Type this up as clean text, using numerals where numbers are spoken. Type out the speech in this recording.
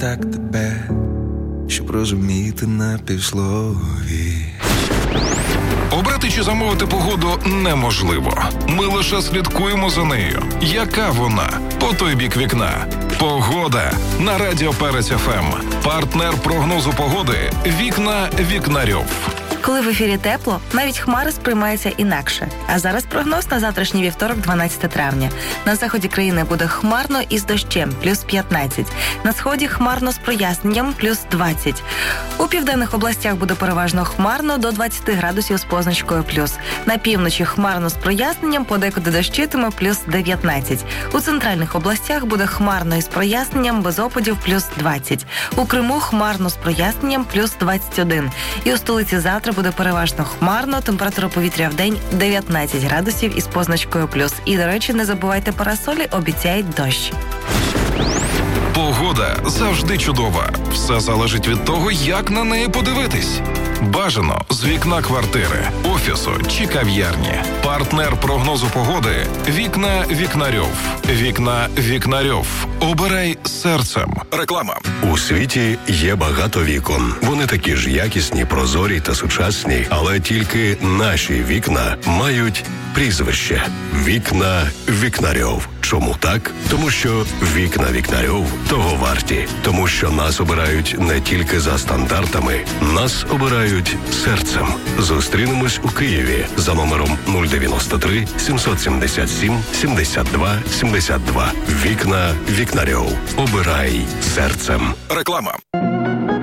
так тебе, щоб розуміти на півслові. Обрати чи замовити погоду неможливо. Ми лише слідкуємо за нею. Яка вона? По той бік вікна. Погода на Радіо Перець ФМ. Партнер прогнозу погоди «Вікна Вікнарьов». Коли в ефірі тепло, навіть хмари сприймаються інакше. А зараз прогноз на завтрашній вівторок, 12 травня. На заході країни буде хмарно із дощем, плюс 15. На сході хмарно з проясненням, плюс 20. У південних областях буде переважно хмарно до 20 градусів з позначкою плюс. На півночі хмарно з проясненням, подекуди дощитиме, плюс 19. У центральних областях буде хмарно із проясненням, без опадів, плюс 20. У Криму хмарно з проясненням, плюс 21. І у столиці завтра буде переважно хмарно, температура повітря в день 19 градусів із позначкою плюс. І, до речі, не забувайте парасолі, обіцяють дощ. Погода завжди чудова. Все залежить від того, як на неї подивитись. Бажано з вікна квартири, офісу чи кав'ярні. Партнер прогнозу погоди «Вікна Вікнарьов». «Вікна Вікнарьов». Обирай серцем. Реклама. У світі є багато вікон. Вони такі ж якісні, прозорі та сучасні, але тільки наші вікна мають прізвище «Вікна Вікнарьов». Чому так? Тому що «Вікна Вікнарьов» того варті. Тому що нас обирають не тільки за стандартами, нас обирають серцем. Зустрінемось у Києві за номером 093 777 72 72. «Вікна Вікнарьов». Обирай серцем. Реклама.